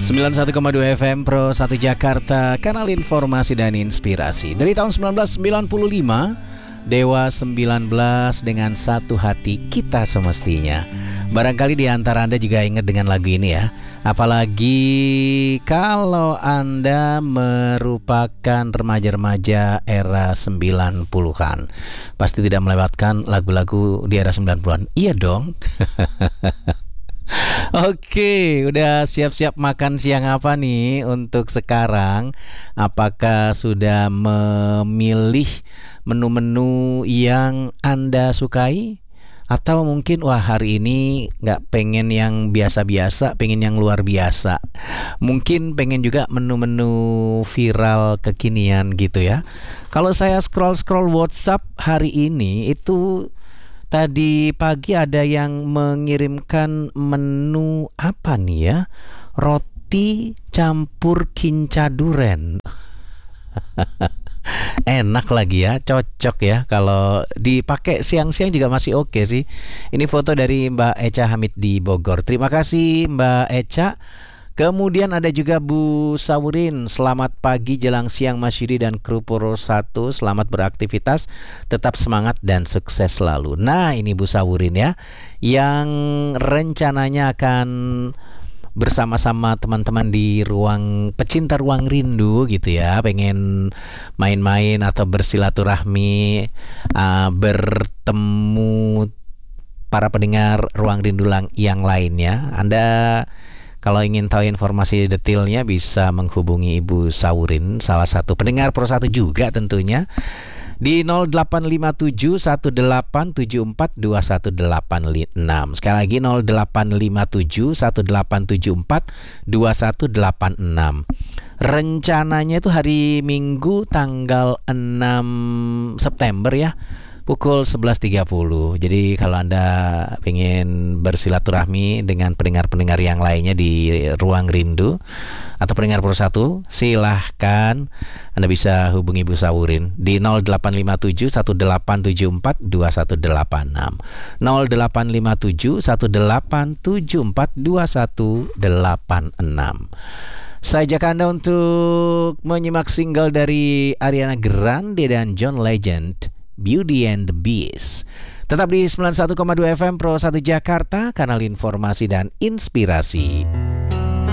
91,2 FM Pro 1 Jakarta, kanal informasi dan inspirasi. Dari tahun 1995, Dewa 19 dengan satu hati kita semestinya. Barangkali di antara Anda juga ingat dengan lagu ini ya. Apalagi kalau Anda merupakan remaja-remaja era 90-an. Pasti tidak melewatkan lagu-lagu di era 90-an. Iya dong. Oke, udah siap-siap makan siang apa nih untuk sekarang? Apakah sudah memilih menu-menu yang Anda sukai? Atau mungkin hari ini nggak pengen yang biasa-biasa, pengen yang luar biasa. Mungkin pengen juga menu-menu viral kekinian gitu ya. Kalau saya scroll-scroll WhatsApp hari ini itu tadi pagi ada yang mengirimkan menu apa nih ya? Roti campur kinca duren. Enak lagi ya, cocok ya. Kalau dipakai siang-siang juga masih oke sih. Ini foto dari Mbak Eca Hamid di Bogor. Terima kasih Mbak Eca. Kemudian ada juga Bu Sawurin. Selamat pagi jelang siang Mas Yudi dan kru Puro 1. Selamat beraktivitas, tetap semangat dan sukses selalu. Nah ini Bu Sawurin ya, yang rencananya akan bersama-sama teman-teman di pecinta ruang rindu gitu ya, pengen main-main atau bersilaturahmi, bertemu para pendengar ruang rindu yang lainnya. Anda kalau ingin tahu informasi detailnya bisa menghubungi Ibu Sawurin, salah satu pendengar Pro 1 juga tentunya, di 0857 1874 2186. Sekali lagi 0857 1874 2186. Rencananya itu hari Minggu tanggal 6 September ya, pukul 11.30. Jadi kalau Anda ingin bersilaturahmi dengan pendengar-pendengar yang lainnya di Ruang Rindu atau pendengar Pro 1, silahkan Anda bisa hubungi Bu Sawurin di 0857 1874 2186. 0857 1874 2186. Saya ajak Anda untuk menyimak single dari Ariana Grande dan John Legend, Beauty and the Beast. Tetap di 91,2 FM Pro 1 Jakarta, kanal informasi dan inspirasi.